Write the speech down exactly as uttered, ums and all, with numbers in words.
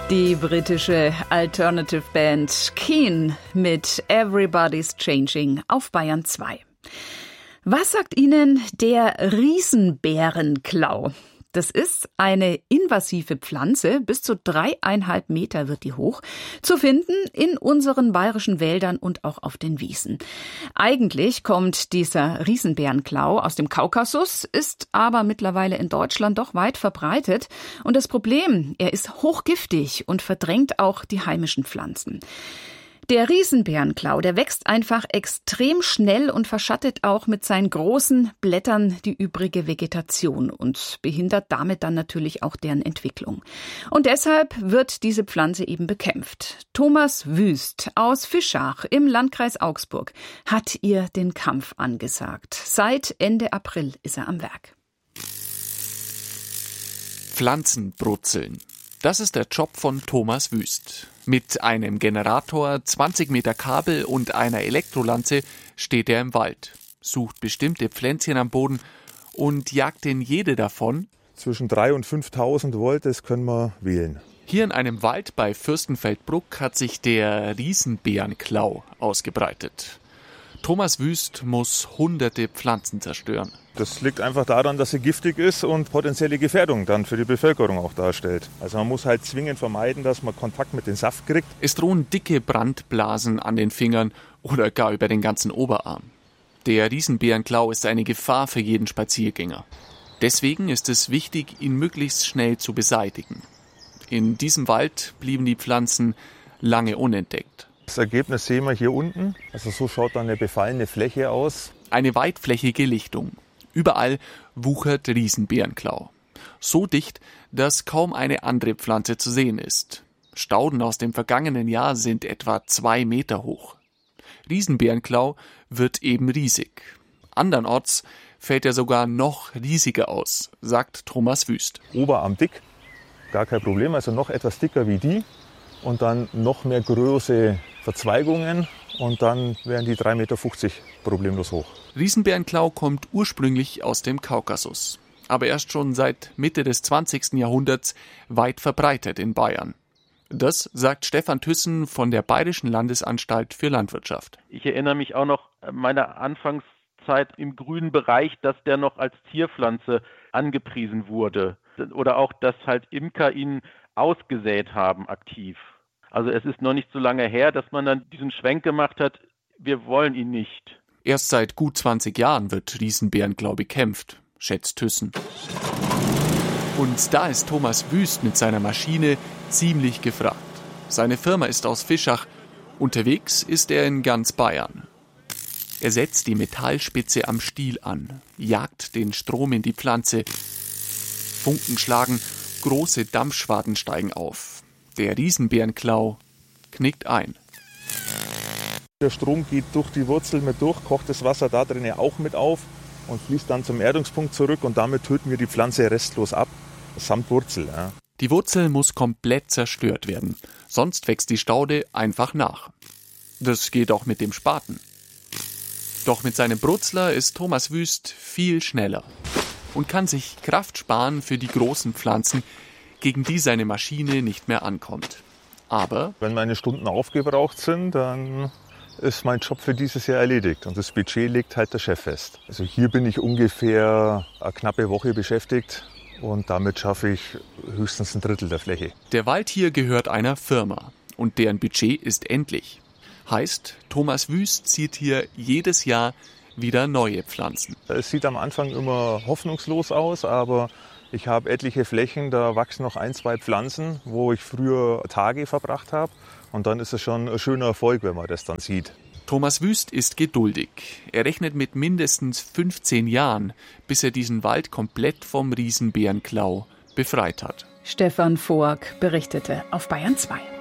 Die britische Alternative Band Keane mit Everybody's Changing auf Bayern zwei. Was sagt Ihnen der Riesenbärenklau? Das ist eine invasive Pflanze, bis zu dreieinhalb Meter wird die hoch, zu finden in unseren bayerischen Wäldern und auch auf den Wiesen. Eigentlich kommt dieser Riesenbärenklau aus dem Kaukasus, ist aber mittlerweile in Deutschland doch weit verbreitet. Und das Problem, er ist hochgiftig und verdrängt auch die heimischen Pflanzen. Der Riesenbärenklau, der wächst einfach extrem schnell und verschattet auch mit seinen großen Blättern die übrige Vegetation und behindert damit dann natürlich auch deren Entwicklung. Und deshalb wird diese Pflanze eben bekämpft. Thomas Wüst aus Fischach im Landkreis Augsburg hat ihr den Kampf angesagt. Seit Ende April ist er am Werk. Pflanzenbrutzeln. Das ist der Job von Thomas Wüst. Mit einem Generator, zwanzig Meter Kabel und einer Elektrolanze steht er im Wald, sucht bestimmte Pflänzchen am Boden und jagt in jede davon. Zwischen dreitausend und fünftausend Volt, das können wir wählen. Hier in einem Wald bei Fürstenfeldbruck hat sich der Riesenbärenklau ausgebreitet. Thomas Wüst muss hunderte Pflanzen zerstören. Das liegt einfach daran, dass sie giftig ist und potenzielle Gefährdung dann für die Bevölkerung auch darstellt. Also man muss halt zwingend vermeiden, dass man Kontakt mit dem Saft kriegt. Es drohen dicke Brandblasen an den Fingern oder gar über den ganzen Oberarm. Der Riesenbärenklau ist eine Gefahr für jeden Spaziergänger. Deswegen ist es wichtig, ihn möglichst schnell zu beseitigen. In diesem Wald blieben die Pflanzen lange unentdeckt. Das Ergebnis sehen wir hier unten. Also so schaut dann eine befallene Fläche aus. Eine weitflächige Lichtung. Überall wuchert Riesenbärenklau. So dicht, dass kaum eine andere Pflanze zu sehen ist. Stauden aus dem vergangenen Jahr sind etwa zwei Meter hoch. Riesenbärenklau wird eben riesig. Andernorts fällt er sogar noch riesiger aus, sagt Thomas Wüst. Oberarm dick, gar kein Problem, also noch etwas dicker wie die. Und dann noch mehr große Verzweigungen und dann wären die drei Meter fünfzig problemlos hoch. Riesenbärenklau kommt ursprünglich aus dem Kaukasus, aber erst schon seit Mitte des zwanzigsten Jahrhunderts weit verbreitet in Bayern. Das sagt Stefan Thyssen von der Bayerischen Landesanstalt für Landwirtschaft. Ich erinnere mich auch noch an meine Anfangszeit im grünen Bereich, dass der noch als Zierpflanze angepriesen wurde. Oder auch, dass halt Imker ihn ausgesät haben aktiv. Also es ist noch nicht so lange her, dass man dann diesen Schwenk gemacht hat, wir wollen ihn nicht. Erst seit gut zwanzig Jahren wird Riesenbärenklau bekämpft, schätzt Thyssen. Und da ist Thomas Wüst mit seiner Maschine ziemlich gefragt. Seine Firma ist aus Fischach. Unterwegs ist er in ganz Bayern. Er setzt die Metallspitze am Stiel an, jagt den Strom in die Pflanze. Funken schlagen, große Dampfschwaden steigen auf. Der Riesenbärenklau knickt ein. Der Strom geht durch die Wurzel mit durch, kocht das Wasser da drin auch mit auf und fließt dann zum Erdungspunkt zurück und damit töten wir die Pflanze restlos ab, samt Wurzel. Ja. Die Wurzel muss komplett zerstört werden, sonst wächst die Staude einfach nach. Das geht auch mit dem Spaten. Doch mit seinem Brutzler ist Thomas Wüst viel schneller und kann sich Kraft sparen für die großen Pflanzen, gegen die seine Maschine nicht mehr ankommt. Aber wenn meine Stunden aufgebraucht sind, dann ist mein Job für dieses Jahr erledigt und das Budget legt halt der Chef fest. Also hier bin ich ungefähr eine knappe Woche beschäftigt und damit schaffe ich höchstens ein Drittel der Fläche. Der Wald hier gehört einer Firma und deren Budget ist endlich. Heißt, Thomas Wüst zieht hier jedes Jahr wieder neue Pflanzen. Es sieht am Anfang immer hoffnungslos aus, aber ich habe etliche Flächen, da wachsen noch ein, zwei Pflanzen, wo ich früher Tage verbracht habe. Und dann ist es schon ein schöner Erfolg, wenn man das dann sieht. Thomas Wüst ist geduldig. Er rechnet mit mindestens fünfzehn Jahren, bis er diesen Wald komplett vom Riesenbärenklau befreit hat. Stefan Voag berichtete auf Bayern zwei.